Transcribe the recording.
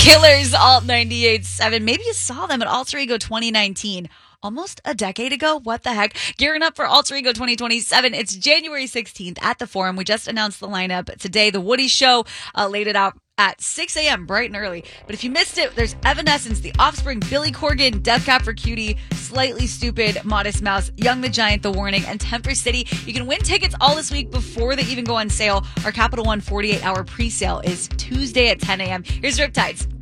Killers, Alt 98.7. Maybe you saw them at Alter Ego 2019. Almost a decade ago. What the heck? Gearing up for Alter Ego 2027. It's January 16th at the Forum. We just announced the lineup today. The Woody Show laid it out at 6 a.m. bright and early. But if you missed it, there's Evanescence, The Offspring, Billy Corgan, Death Cab for Cutie, Slightly Stoopid, Modest Mouse, Young the Giant, The Warning, and Temper City. You can win tickets all this week before they even go on sale. Our Capital One 48-hour pre-sale is Tuesday at 10 a.m. Here's Riptides.